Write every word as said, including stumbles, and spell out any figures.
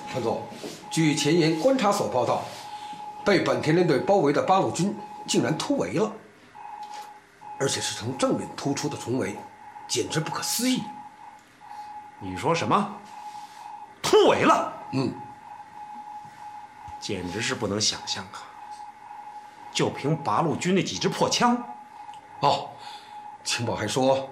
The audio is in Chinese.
团总，据前沿观察所报道，被本田联队包围的八路军竟然突围了，而且是从正面突出的重围，简直不可思议。 你说什么？突围了？ 嗯， 简直是不能想象啊！就凭八路军那几支破枪， 哦，情报还说